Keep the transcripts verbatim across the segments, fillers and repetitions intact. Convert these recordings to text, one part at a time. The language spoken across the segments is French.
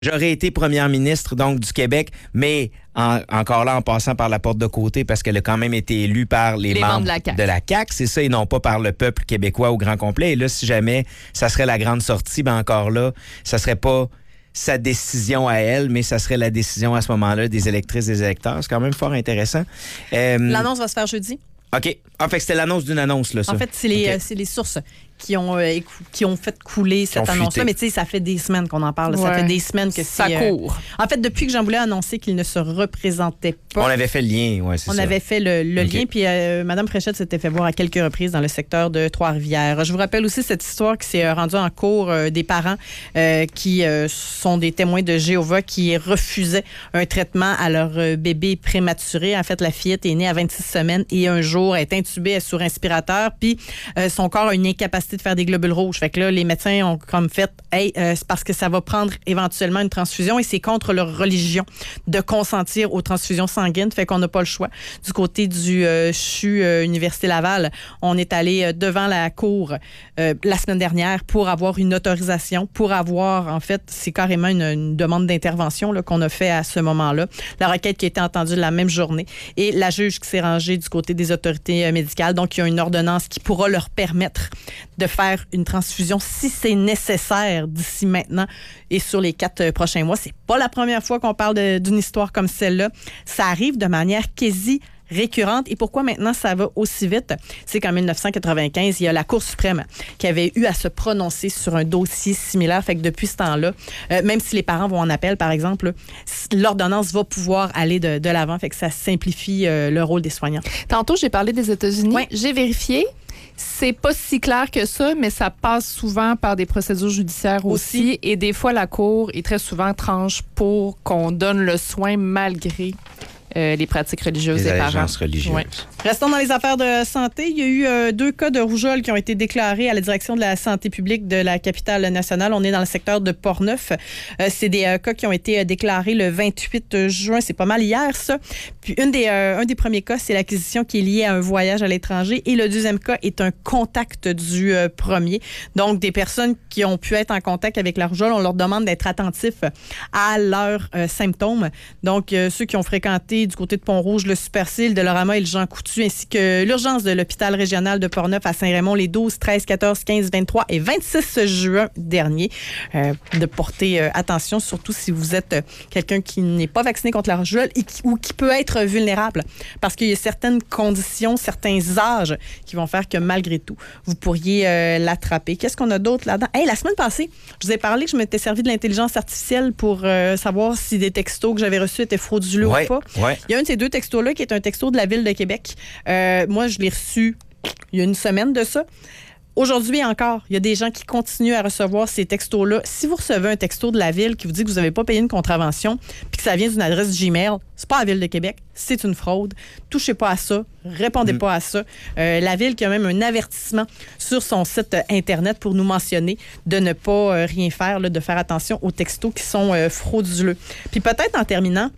J'aurais été première ministre donc du Québec, mais en, encore là en passant par la porte de côté parce qu'elle a quand même été élue par les, les membres, membres de la C A Q. De la C A Q, c'est ça, et non pas par le peuple québécois au grand complet. Et là, si jamais ça serait la grande sortie, ben encore là, ça serait pas sa décision à elle, mais ça serait la décision à ce moment-là des électrices et des électeurs. C'est quand même fort intéressant. Euh, L'annonce va se faire jeudi. OK. En fait, c'était l'annonce d'une annonce, là, ça. En fait, c'est les, okay. euh, c'est les sources qui ont, euh, qui ont fait couler cette annonce-là. Mais tu sais, ça fait des semaines qu'on en parle. Ouais. Ça fait des semaines que ça c'est... court. Euh, en fait, depuis que Jean Boulet a annoncé qu'il ne se représentait pas... On avait fait le lien, oui, c'est on ça. On avait fait le, le okay. lien, puis euh, Mme Fréchette s'était fait voir à quelques reprises dans le secteur de Trois-Rivières. Je vous rappelle aussi cette histoire qui s'est rendue en cours euh, des parents euh, qui euh, sont des témoins de Jéhovah qui refusaient un traitement à leur euh, bébé prématuré. En fait, la fillette est née à vingt-six semaines et un jour, elle est intubée, elle est sur respirateur, puis euh, son corps a une incapacité de faire des globules rouges. Fait que là, les médecins ont comme fait, hey, euh, c'est parce que ça va prendre éventuellement une transfusion et c'est contre leur religion de consentir aux transfusions sanguines. Fait qu'on n'a pas le choix. Du côté du euh, C H U euh, Université Laval, on est allé euh, devant la cour euh, la semaine dernière pour avoir une autorisation, pour avoir, en fait, c'est carrément une, une demande d'intervention là, qu'on a fait à ce moment-là. La requête qui a été entendue la même journée et la juge qui s'est rangée du côté des autorités euh, médicales. Donc, il y a une ordonnance qui pourra leur permettre de faire une transfusion si c'est nécessaire d'ici maintenant et sur les quatre prochains mois. C'est pas la première fois qu'on parle de, d'une histoire comme celle-là. Ça arrive de manière quasi récurrente. Et pourquoi maintenant ça va aussi vite? C'est qu'en dix-neuf cent quatre-vingt-quinze, il y a la Cour suprême qui avait eu à se prononcer sur un dossier similaire. Fait que depuis ce temps-là, euh, même si les parents vont en appel, par exemple, l'ordonnance va pouvoir aller de, de l'avant. Fait que ça simplifie euh, le rôle des soignants. Tantôt, j'ai parlé des États-Unis. Oui. J'ai vérifié. C'est pas si clair que ça, mais ça passe souvent par des procédures judiciaires aussi. aussi. Et des fois, la Cour est très souvent tranche pour qu'on donne le soin malgré euh, les pratiques religieuses les des parents. religieuses. Ouais. Restons dans les affaires de santé. Il y a eu euh, deux cas de rougeole qui ont été déclarés à la direction de la santé publique de la capitale nationale. On est dans le secteur de Portneuf. Euh, c'est des euh, cas qui ont été euh, déclarés le vingt-huit juin. C'est pas mal hier, ça. Puis une des, euh, un des premiers cas, c'est l'acquisition qui est liée à un voyage à l'étranger. Et le deuxième cas est un contact du euh, premier. Donc, des personnes qui ont pu être en contact avec la rougeole, on leur demande d'être attentifs à leurs euh, symptômes. Donc, euh, ceux qui ont fréquenté du côté de Pont-Rouge, le Super-C, le Dolorama et le Jean Coutu, ainsi que l'urgence de l'hôpital régional de Portneuf à Saint-Raymond les douze, treize, quatorze, quinze, vingt-trois et vingt-six juin dernier. Euh, de porter euh, attention, surtout si vous êtes euh, quelqu'un qui n'est pas vacciné contre la rougeole et qui, ou qui peut être vulnérable. Parce qu'il y a certaines conditions, certains âges qui vont faire que malgré tout, vous pourriez euh, l'attraper. Qu'est-ce qu'on a d'autre là-dedans? Hey, la semaine passée, je vous ai parlé que je m'étais servi de l'intelligence artificielle pour euh, savoir si des textos que j'avais reçus étaient frauduleux ouais, ou pas. Ouais. Il y a un de ces deux textos-là qui est un texto de la Ville de Québec. Euh, moi, je l'ai reçu il y a une semaine de ça. Aujourd'hui encore, il y a des gens qui continuent à recevoir ces textos-là. Si vous recevez un texto de la Ville qui vous dit que vous n'avez pas payé une contravention puis que ça vient d'une adresse Gmail, c'est pas la Ville de Québec, c'est une fraude. Touchez pas à ça, répondez mmh. pas à ça. Euh, la Ville qui a même un avertissement sur son site Internet pour nous mentionner de ne pas euh, rien faire, là, de faire attention aux textos qui sont euh, frauduleux. Puis peut-être en terminant,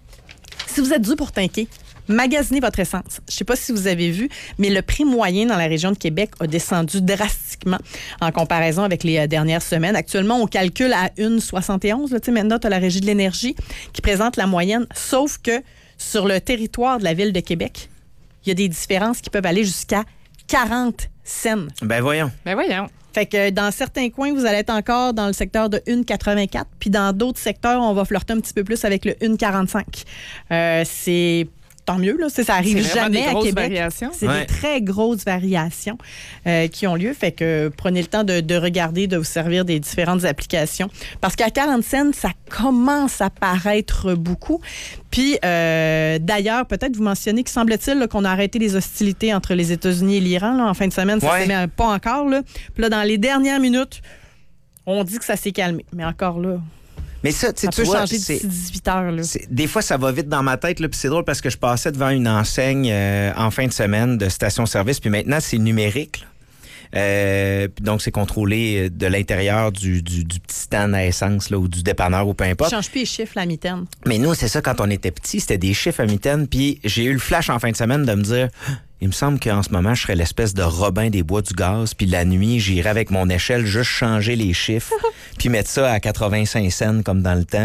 si vous êtes dû pour tanker, magasinez votre essence. Je ne sais pas si vous avez vu, mais le prix moyen dans la région de Québec a descendu drastiquement en comparaison avec les euh, dernières semaines. Actuellement, on calcule à une virgule soixante et onze. Là, maintenant, tu as la Régie de l'énergie qui présente la moyenne, sauf que sur le territoire de la Ville de Québec, il y a des différences qui peuvent aller jusqu'à quarante cents. Ben voyons. Ben voyons. Fait que dans certains coins, vous allez être encore dans le secteur de un virgule quatre-vingt-quatre, puis dans d'autres secteurs, on va flirter un petit peu plus avec le un virgule quarante-cinq. Euh, c'est tant mieux, là. Ça, ça arrive c'est jamais des à grosses Québec. Variations. C'est ouais. des très grosses variations euh, qui ont lieu. Fait que prenez le temps de, de regarder, de vous servir des différentes applications. Parce qu'à quarante cents, ça commence à paraître beaucoup. Puis, euh, d'ailleurs, peut-être vous mentionnez qu'il semble-t-il là, qu'on a arrêté les hostilités entre les États-Unis et l'Iran là, en fin de semaine. Ça ouais. ne s'est pas encore. Là. Puis là, dans les dernières minutes, on dit que ça s'est calmé. Mais encore là... Mais ça, ça tu peut vois, changer d'ici dix-huit heures. Là. Des fois, ça va vite dans ma tête. Là, puis c'est drôle parce que je passais devant une enseigne euh, en fin de semaine de station-service. Puis maintenant, c'est numérique. Là. Euh, donc, c'est contrôlé de l'intérieur du, du, du petit stand à essence là, ou du dépanneur ou peu importe. Je change plus les chiffres la mitaine. Mais nous, c'est ça, quand on était petits, c'était des chiffres à mitaine. Puis j'ai eu le flash en fin de semaine de me dire... il me semble qu'en ce moment, je serais l'espèce de Robin des Bois du Gaz, puis la nuit, j'irais avec mon échelle juste changer les chiffres, puis mettre ça à quatre-vingt-cinq cents comme dans le temps.